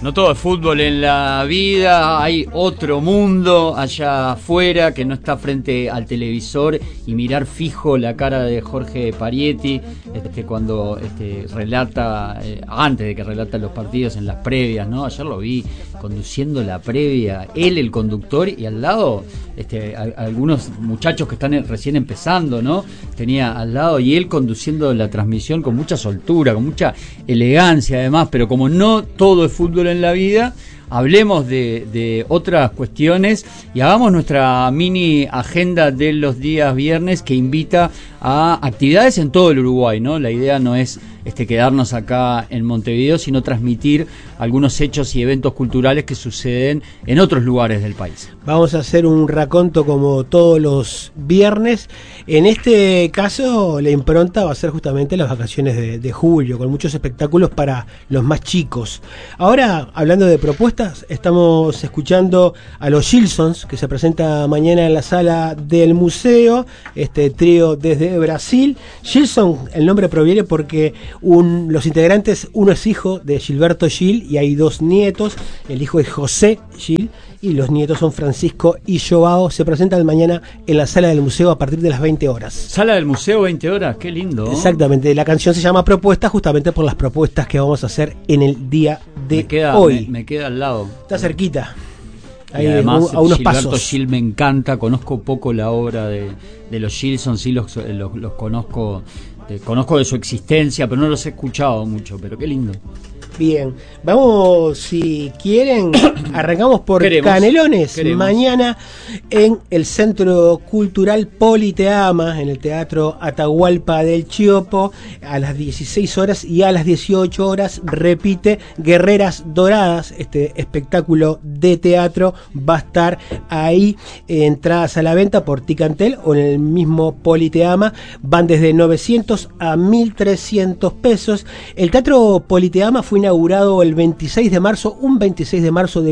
No todo es fútbol en la vida, hay otro mundo allá afuera que no está frente al televisor y mirar fijo la cara de Jorge Parietti cuando relata, antes de que relata los partidos en las previas, ¿no? Ayer lo vi conduciendo la previa, él el conductor y al lado algunos muchachos que están recién empezando, ¿no? Tenía al lado y él conduciendo la transmisión con mucha soltura, con mucha elegancia además, pero como no todo es fútbol en la vida, hablemos de otras cuestiones y hagamos nuestra mini agenda de los días viernes que invita a actividades en todo el Uruguay, ¿no? La idea no es quedarnos acá en Montevideo, sino transmitir algunos hechos y eventos culturales que suceden en otros lugares del país. Vamos a hacer un raconto como todos los viernes. En este caso, la impronta va a ser justamente las vacaciones de julio, con muchos espectáculos para los más chicos. Ahora, hablando de propuestas, estamos escuchando a los Gilsons, que se presenta mañana en la sala del museo, este trío desde Brasil. Gilson, el nombre proviene porque los integrantes, uno es hijo de Gilberto Gil y hay dos nietos. El hijo es José Gil y los nietos son Francisco y Joao. Se presentan mañana en la sala del museo a partir de las 20 horas. Sala del museo, 20 horas, qué lindo. Exactamente, la canción se llama Propuesta justamente por las propuestas que vamos a hacer en el día de hoy. Me queda al lado. Está cerquita. Ahí además, a unos Gilberto pasos. Gil me encanta, conozco poco la obra de los Gilson, sí los conozco. Conozco de su existencia, pero no los he escuchado mucho, pero qué lindo. Bien, vamos, si quieren, arrancamos por Canelones. Mañana en el Centro Cultural Politeama, en el Teatro Atahualpa del Chiyopo, a las 16 horas y a las 18 horas repite Guerreras Doradas. Este espectáculo de teatro va a estar ahí, entradas a la venta por Ticantel o en el mismo Politeama, van desde 900 a 1.300 pesos. El Teatro Politeama fue inaugurado el 26 de marzo de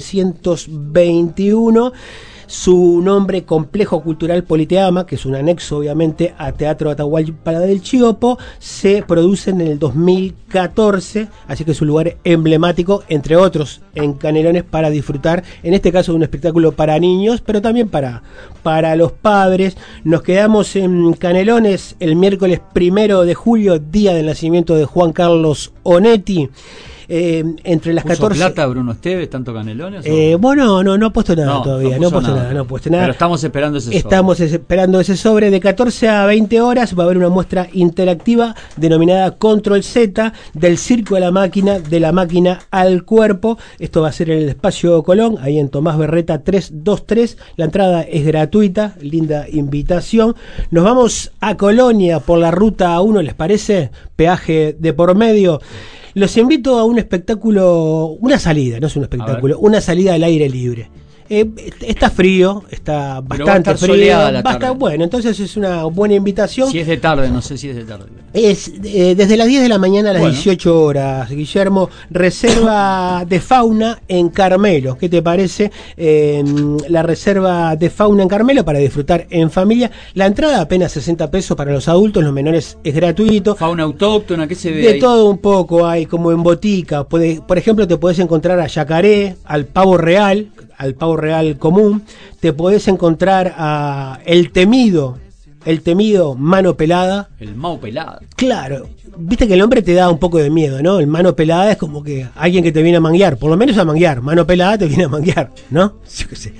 1921. Su nombre, Complejo Cultural Politeama, que es un anexo obviamente a Teatro Atahualpa del Chiyopo, se produce en el 2014, así que es un lugar emblemático, entre otros, en Canelones para disfrutar, en este caso de un espectáculo para niños, pero también para los padres. Nos quedamos en Canelones el miércoles 1 de julio, día del nacimiento de Juan Carlos Onetti. Entre las 14 plata Bruno Esteves, tanto Canelones. Bueno, no ha puesto nada todavía, no ha puesto nada. Pero estamos esperando ese sobre. Estamos esperando ese sobre. De 14 a 20 horas va a haber una muestra interactiva denominada Control Z, del circo a la máquina, de la máquina al cuerpo. Esto va a ser en el Espacio Colón, ahí en Tomás Berreta 323. La entrada es gratuita, linda invitación. Nos vamos a Colonia por la ruta 1, ¿les parece? Peaje de por medio. Los invito a un espectáculo, una salida, no es un espectáculo, una salida al aire libre. Está frío, está bastante frío. Bueno, entonces es una buena invitación. Si es de tarde, no sé si es de tarde. Es desde las 10 de la mañana a las 18 horas, Guillermo. Reserva de fauna en Carmelo. ¿Qué te parece? La reserva de fauna en Carmelo para disfrutar en familia. La entrada apenas 60 pesos para los adultos, los menores es gratuito. Fauna autóctona, ¿qué se ve de ahí? Todo un poco hay, como en botica. Por ejemplo, te podés encontrar a yacaré, al pavo real común, te podés encontrar a el temido mano pelada. El mao pelada. Claro, viste que el hombre te da un poco de miedo, ¿no? El mano pelada es como que alguien que te viene a manguear, por lo menos a manguear. Mano pelada te viene a manguear, ¿no? Yo qué sé.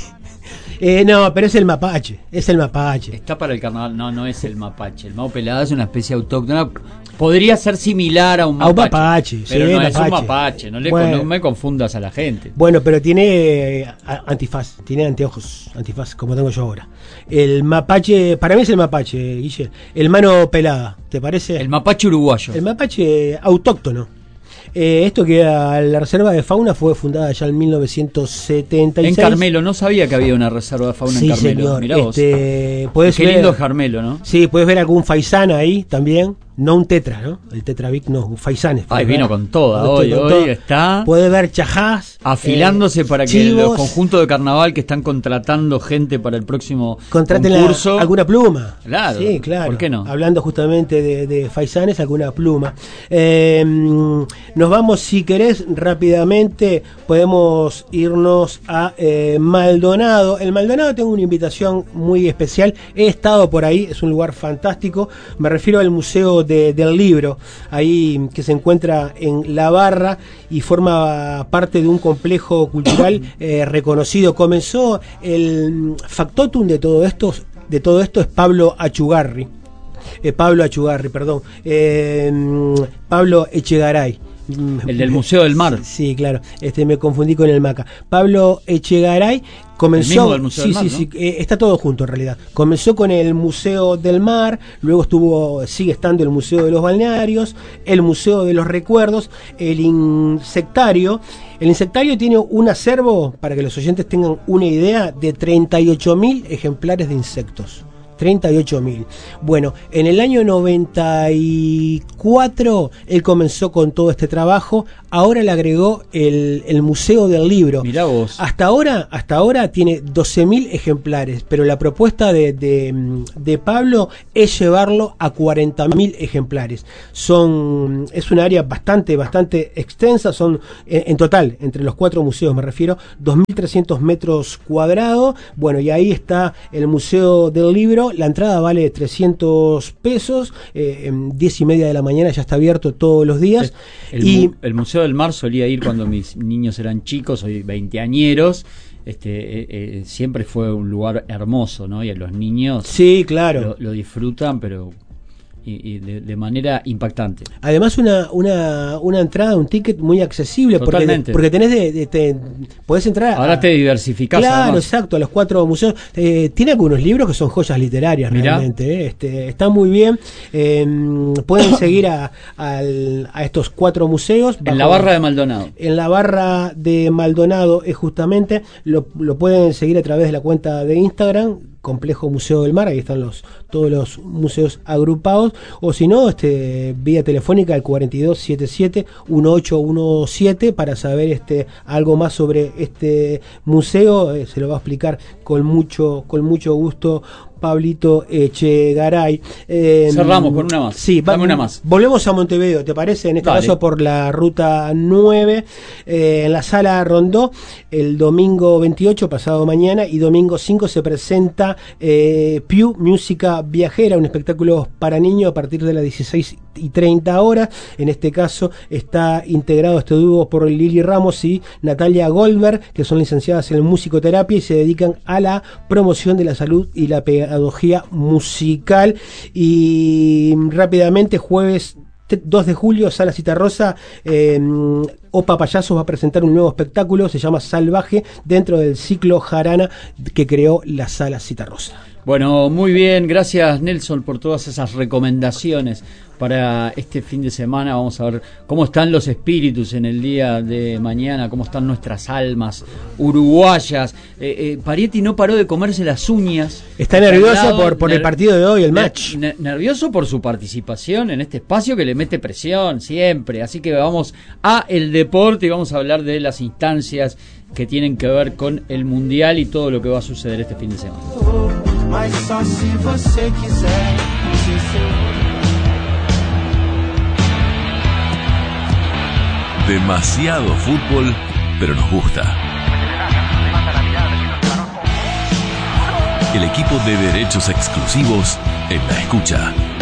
No, pero es el mapache. Está para el carnaval, no es el mapache. El mao pelada es una especie autóctona. Podría ser similar a un mapache. Pero no es un mapache, no me confundas a la gente. Bueno, pero tiene antifaz, tiene anteojos, antifaz, como tengo yo ahora. El mapache, para mí es el mapache, Guille. El mano pelada, ¿te parece? El mapache uruguayo. El mapache autóctono. Esto que la reserva de fauna fue fundada ya en 1976. En Carmelo, no sabía que había una reserva de fauna en Carmelo. Señor. Mirá vos. Qué lindo es Carmelo, ¿no? Sí, puedes ver algún faisán ahí también. no un tetra, ¿no? El Tetravic no, Faisanes. Vino con toda, hoy está... Puede ver chajás. Afilándose para chivos, que los conjuntos de carnaval que están contratando gente para el próximo concurso... alguna pluma. Claro, sí, claro. ¿Por qué no? Hablando justamente de Faisanes, alguna pluma. Nos vamos, si querés, rápidamente, podemos irnos a Maldonado. En Maldonado tengo una invitación muy especial. He estado por ahí, es un lugar fantástico. Me refiero al Museo del Libro, ahí que se encuentra en La Barra y forma parte de un complejo cultural reconocido. Comenzó el factotum de todo esto es Pablo Echegaray. El del Museo del Mar. Sí, claro. Me confundí con el Maca. Pablo Echegaray comenzó. El mismo del Museo del Mar, ¿no? Está todo junto en realidad. Comenzó con el Museo del Mar, luego sigue estando el Museo de los Balnearios, el Museo de los Recuerdos, el Insectario. El Insectario tiene un acervo, para que los oyentes tengan una idea, de 38.000 ejemplares de insectos. 38.000. Bueno, en el año 94 él comenzó con todo este trabajo. Ahora le agregó el Museo del Libro. Mirá vos. Hasta ahora tiene 12.000 ejemplares, pero la propuesta de Pablo es llevarlo a 40.000 ejemplares. Es un área bastante extensa. Son en total, entre los 4 museos me refiero, 2.300 metros cuadrados. Bueno, y ahí está el Museo del Libro. La entrada vale 300 pesos, 10:30 de la mañana, ya está abierto todos los días. El Museo del Mar solía ir cuando mis niños eran chicos, hoy veinteañeros. Siempre fue un lugar hermoso, ¿no? Y a los niños, sí, claro, lo disfrutan, pero y de manera impactante. Además una entrada, un ticket muy accesible. Totalmente. Porque tenés podés entrar ahora te diversificás. Claro, además. exacto, a los 4 museos. Tiene algunos libros que son joyas literarias. Mirá. Realmente. Está muy bien. Pueden seguir a estos 4 museos. En la Barra de Maldonado. En la Barra de Maldonado justamente lo pueden seguir a través de la cuenta de Instagram, Complejo Museo del Mar. Ahí están todos los museos agrupados, o si no, vía telefónica al 4277-1817 para saber algo más sobre este museo. Se lo va a explicar con mucho gusto Pablito Echegaray. Cerramos con una más. Sí, dame una más. Volvemos a Montevideo, ¿te parece? En este caso por la ruta 9, en la Sala Rondó, el domingo 28, pasado mañana, y domingo 5 se presenta Piu, Música Viajera, un espectáculo para niños a partir de las 16:30 horas. En este caso está integrado este dúo por Lili Ramos y Natalia Goldberg, que son licenciadas en musicoterapia y se dedican a la promoción de la salud y la pedagogía musical. Y rápidamente, jueves 2 de julio, Sala Citarrosa, Opa Payasos va a presentar un nuevo espectáculo, se llama Salvaje, dentro del ciclo Jarana que creó la Sala Citarrosa. Bueno, muy bien, gracias Nelson por todas esas recomendaciones para este fin de semana. Vamos a ver cómo están los espíritus en el día de mañana, cómo están nuestras almas uruguayas. Parietti no paró de comerse las uñas. Está nervioso por el partido de hoy, el match. Nervioso por su participación en este espacio que le mete presión siempre. Así que vamos a el deporte y vamos a hablar de las instancias que tienen que ver con el Mundial y todo lo que va a suceder este fin de semana. Mas só se você quiser. Demasiado fútbol, pero nos gusta. El equipo de derechos exclusivos en la escucha.